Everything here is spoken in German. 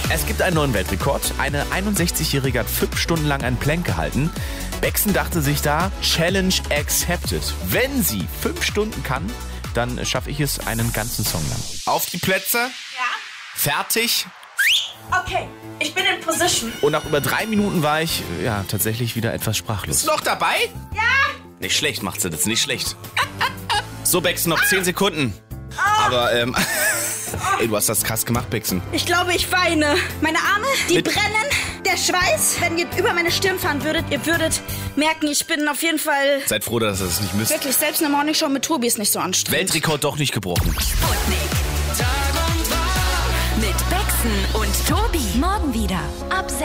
Es gibt einen neuen Weltrekord. Eine 61-Jährige hat 5 Stunden lang einen Plank gehalten. Bexen dachte sich da, Challenge accepted. Wenn sie 5 Stunden kann, dann schaffe ich es einen ganzen Song lang. Auf die Plätze. Ja. Fertig. Okay, ich bin in Position. Und nach über 3 Minuten war ich, tatsächlich wieder etwas sprachlos. Bist du noch dabei? Ja. Nicht schlecht macht sie das, nicht schlecht. So, Bexen, noch 10 Sekunden. Aber, ey, du hast das krass gemacht, Bexen. Ich glaube, ich weine. Meine Arme, die brennen. Der Schweiß, wenn ihr über meine Stirn fahren würdet, ihr würdet merken, ich bin auf jeden Fall... Seid froh, dass ihr das nicht müsst. Wirklich, selbst eine Morningshow mit Tobi ist nicht so anstrengend. Weltrekord doch nicht gebrochen. Sputnik. Tag und Tag. Mit Bexen und Tobi. Morgen wieder ab 6.